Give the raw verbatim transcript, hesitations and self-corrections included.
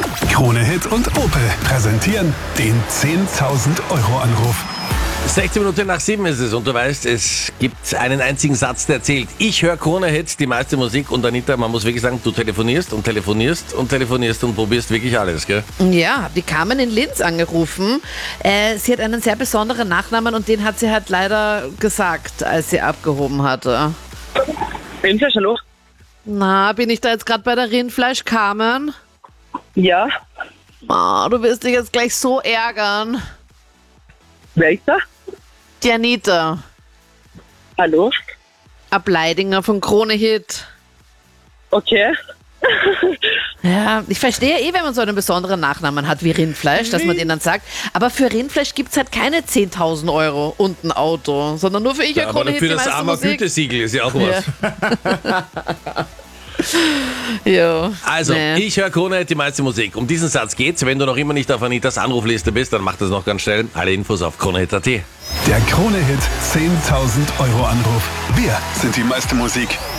Krone Hit und Opel präsentieren den zehntausend Euro Anruf. sechzehn Minuten nach sieben ist es und du weißt, es gibt einen einzigen Satz, der zählt. Ich höre Krone Hit, die meiste Musik, und Anita, man muss wirklich sagen, du telefonierst und telefonierst und telefonierst und probierst wirklich alles, gell? Ja, die Carmen in Linz angerufen. Äh, sie hat einen sehr besonderen Nachnamen und den hat sie halt leider gesagt, als sie abgehoben hatte. Rindfleisch, hallo? Na, bin ich da jetzt gerade bei der Rindfleisch, Carmen? Ja. Oh, du wirst dich jetzt gleich so ärgern. Wer ist da? Die Anita, Hallo? Ableidinger von Krone Hit. Okay. Ja, ich verstehe eh, wenn man so einen besonderen Nachnamen hat wie Rindfleisch, dass man den dann sagt. Aber für Rindfleisch gibt es halt keine zehntausend Euro und ein Auto, sondern nur für ich Ja, höre aber Krone Hit, für die das meiste arme Musik. Gütesiegel ist ja auch was. Ja. Also, Nee. ich höre Krone Hit, die meiste Musik. Um diesen Satz geht's. Wenn du noch immer nicht auf Anitas Anrufliste bist, dann mach das noch ganz schnell. Alle Infos auf kronehit punkt at. Der Krone Hit zehntausend Euro Anruf. Wir sind die meiste Musik.